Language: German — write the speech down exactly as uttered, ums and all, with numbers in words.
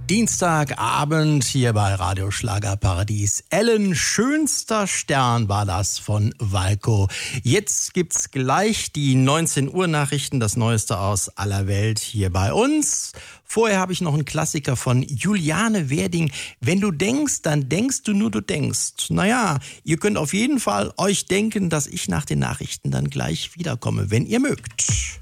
Dienstagabend hier bei Radio Schlagerparadies. Ellen, schönster Stern war das von Walco. Jetzt gibt's gleich die neunzehn Uhr Nachrichten, das Neueste aus aller Welt hier bei uns. Vorher habe ich noch einen Klassiker von Juliane Werding. Wenn du denkst, dann denkst du nur, du denkst. Naja, ihr könnt auf jeden Fall euch denken, dass ich nach den Nachrichten dann gleich wiederkomme, wenn ihr mögt.